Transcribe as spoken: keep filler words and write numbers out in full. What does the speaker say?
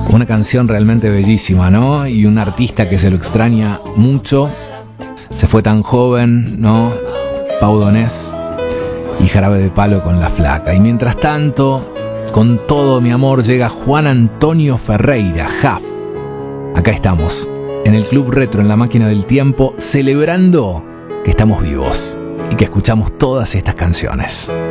Una canción realmente bellísima, ¿no? Y un artista que se lo extraña mucho. Se fue tan joven, ¿no? Pau Donés y Jarabe de Palo con La Flaca. Y mientras tanto, con todo mi amor, llega Juan Antonio Ferreira, Jaf. Acá estamos, en el Club Retro, en la máquina del tiempo, celebrando que estamos vivos y que escuchamos todas estas canciones.